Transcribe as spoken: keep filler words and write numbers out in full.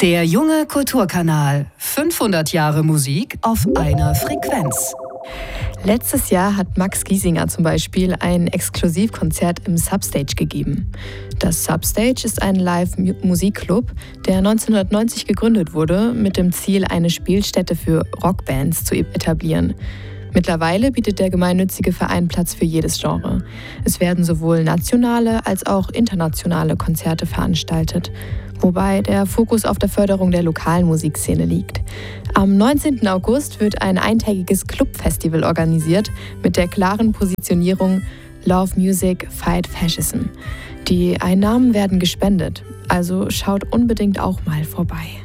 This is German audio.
Der junge Kulturkanal. fünfhundert Jahre Musik auf einer Frequenz. Letztes Jahr hat Max Giesinger zum Beispiel ein Exklusivkonzert im Substage gegeben. Das Substage ist ein Live-Musikclub, der neunzehnhundertneunzig gegründet wurde, mit dem Ziel, eine Spielstätte für Rockbands zu etablieren. Mittlerweile bietet der gemeinnützige Verein Platz für jedes Genre. Es werden sowohl nationale als auch internationale Konzerte veranstaltet, wobei der Fokus auf der Förderung der lokalen Musikszene liegt. Am neunzehnten August wird ein eintägiges Clubfestival organisiert mit der klaren Positionierung Love Music, Fight Fascism. Die Einnahmen werden gespendet, also schaut unbedingt auch mal vorbei.